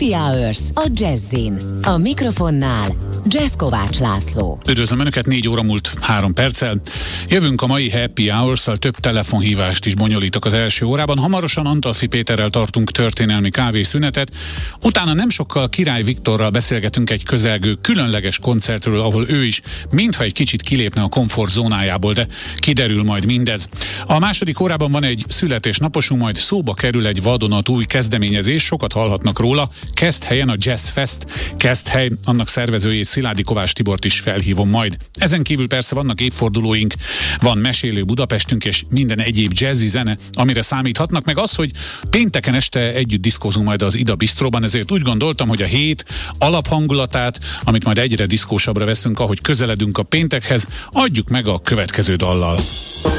Happy Hours a Jazzin. A mikrofonnál Jazz Kovács László. Üdvözlöm Önöket, 4 óra múlt 3 perccel. Jövünk a mai Happy Hours-szal, több telefonhívást is bonyolítok az első órában. Hamarosan Antalfi Péterrel tartunk történelmi kávészünetet. Utána nem sokkal Király Viktorral beszélgetünk egy közelgő különleges koncertről, ahol ő is mintha egy kicsit kilépne a komfortzónájából, de kiderül majd mindez. A második órában van egy születésnaposunk, majd szóba kerül egy vadonatúj kezdeményezés, sokat hallhatnak róla. Keszthelyen a Jazz Fest. Keszthely, annak szervezőjét, Szilágyi Kovács Tibort is felhívom majd. Ezen kívül persze vannak évfordulóink, van mesélő Budapestünk és minden egyéb jazzy zene, amire számíthatnak, meg az, hogy pénteken este együtt diszkózunk majd az Ida Bistróban, ezért úgy gondoltam, hogy a hét alaphangulatát, amit majd egyre diszkósabbra veszünk, ahogy közeledünk a péntekhez, adjuk meg a következő dallal.